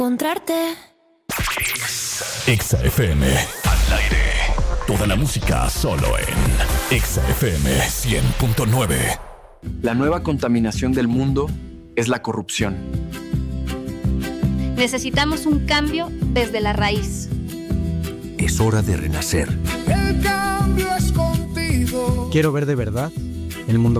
Encontrarte. Exa FM. Al aire. Toda la música solo en Exa FM 100.9. La nueva contaminación del mundo es la corrupción. Necesitamos un cambio desde la raíz. Es hora de renacer. El cambio es contigo. Quiero ver de verdad el mundo